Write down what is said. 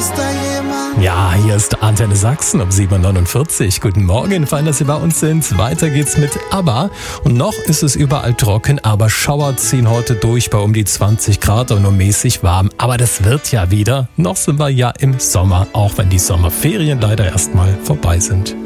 Ist da jemand? Ja, hier ist Antenne Sachsen um 7.49 Uhr. Guten Morgen, fein, dass Sie bei uns sind. Weiter geht's mit ABBA. Und noch ist es überall trocken, aber Schauer ziehen heute durch bei um die 20 Grad und nur mäßig warm. Aber das wird ja wieder. Noch sind wir ja im Sommer, auch wenn die Sommerferien leider erstmal vorbei sind.